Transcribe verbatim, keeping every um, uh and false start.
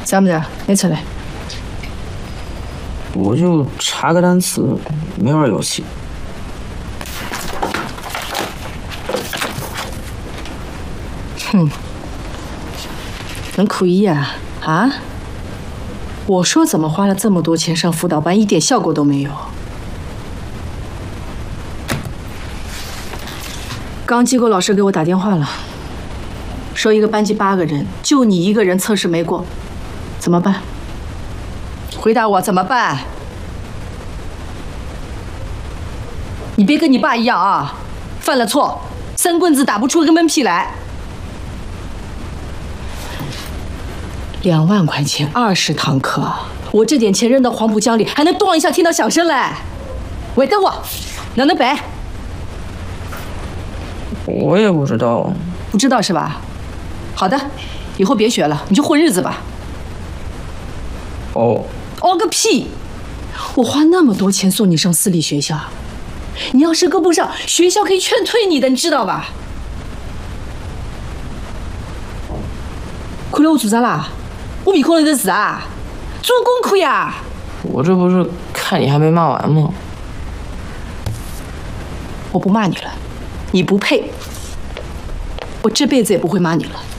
啥么子？拿出来。 我就查个单词，没玩游戏。 哼，很可以呀，啊？我说怎么花了这么多钱上辅导班，一点效果都没有？刚机构老师给我打电话了，说一个班级八个人，就你一个人测试没过，怎么办？回答我怎么办？你别跟你爸一样啊，犯了错，三棍子打不出个闷屁来。两万块钱，二十堂课，我这点钱扔到黄浦江里，还能咣一下听到响声嘞。喂，等会，哪能办？ 我也不知道。 不知道是吧？好的，以后别学了，你就混日子吧。 哦。 哦个屁！我花那么多钱送你上私立学校，你要是跟不上，学校可以劝退你的，你知道吧？看来我做啥啦？我面孔里的字啊，做功课呀！ 我这不是看你还没骂完吗？ 我不骂你了，你不配，我这辈子也不会骂你了。